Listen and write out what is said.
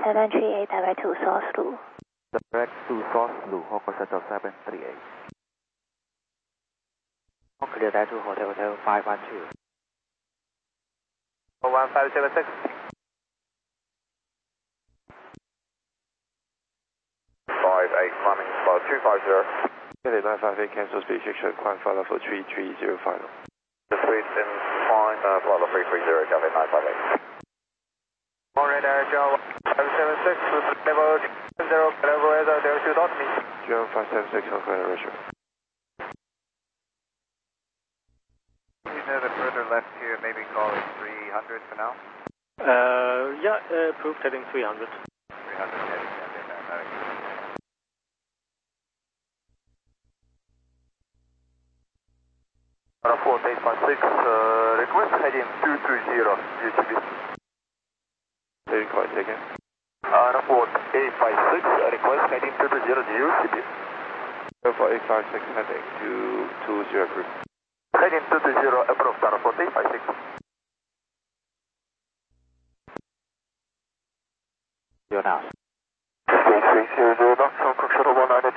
738, direct to Source Loop. Direct to Source Loop, Hotel 738. Clear that to Hotel 512. 1576. 58 climbing for 250. Delta 958 cancel speed restriction, climb follow for 330 final. The speed in climb follow 330, Delta 958. On radar, Joe 576, level 0, level weather 02 dot me. John 576 on clear ratio. You know the further left here, maybe call it 300 for now? Yeah, approved heading 300. 300 heading, Aeroport 856, request heading 220, UTB. Say call it again. Aeroport 856, request heading 220, UTB. Airport 856 heading 220 approved. Heading 220, approved, Aeroport 856. You're now. Stage 300, knots on Cook Shuttle 190,